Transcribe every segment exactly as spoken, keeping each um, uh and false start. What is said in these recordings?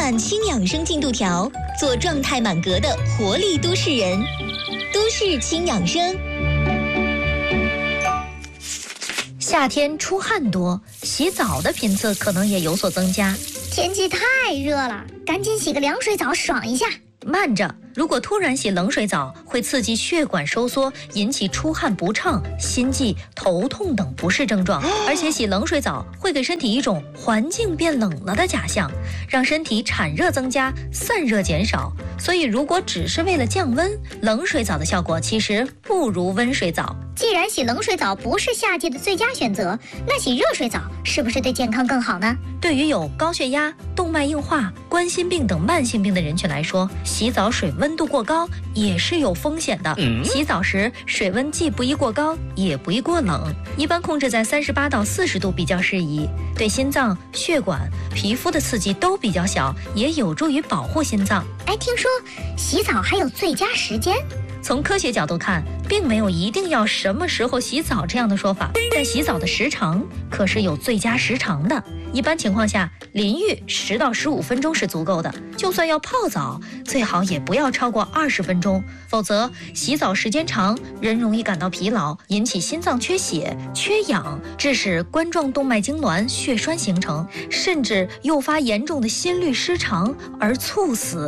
满轻养生进度条，做状态满格的活力都市人。都市轻养生。 夏天出汗多，洗澡的频次可能也有所增加。 天气太热了，赶紧洗个凉水澡爽一下。 慢着，如果突然洗冷水澡，会刺激血管收缩，引起出汗不畅、心悸、头痛等不适症状。而且洗冷水澡会给身体一种环境变冷了的假象，让身体产热增加，散热减少。所以如果只是为了降温，冷水澡的效果其实不如温水澡。 既然洗冷水澡不是夏季的最佳选择，那洗热水澡是不是对健康更好呢？ 对于有高血压、动脉硬化、冠心病等慢性病的人群来说，洗澡水温度过高也是有风险的。嗯、洗澡时水温既不宜过高，也不宜过冷，一般控制在三十八到四十度比较适宜。对心脏、血管、皮肤的刺激都比较小，也有助于保护心脏。 哎，听说洗澡还有最佳时间？ 从科学角度看，并没有一定要什么时候洗澡这样的说法，但洗澡的时长可是有最佳时长的。一般情况下，淋浴十到十五分钟是足够的，就算要泡澡，最好也不要超过二十分钟，否则洗澡时间长，人容易感到疲劳，引起心脏缺血、缺氧，致使冠状动脉痉挛、血栓形成，甚至诱发严重的心律失常而猝死。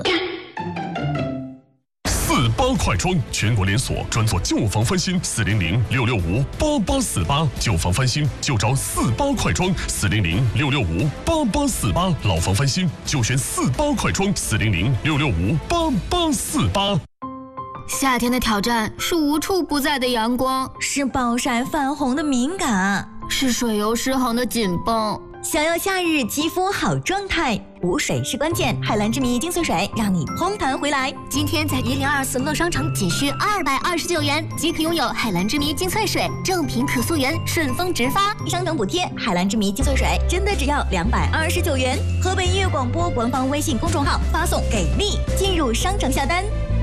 四八快装，全国连锁，专做旧房翻新，四零零六六五八八四八，旧房翻新就找四八快装，四零零六六五八八四八，老房翻新就选四八快装，四零零六六五八八四八。 夏天的挑战是无处不在的阳光， 是暴晒泛红的敏感， 是水油失衡的紧绷。 想要夏日肌肤好状态，补水是关键。海蓝之谜精粹水让你嘭弹回来。 今天在一零二四乐商城仅需二百二十九元即可拥有海蓝之谜精粹水，正品可溯源，顺丰直发， 商城补贴。海蓝之谜精粹水真的只要两百二十九元。河北音乐广播官方微信公众号发送给力进入商城下单。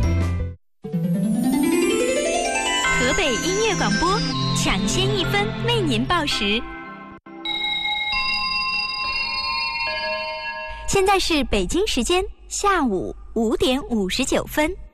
河北音乐广播抢先一分为您报时。现在是北京时间下午五点五十九分。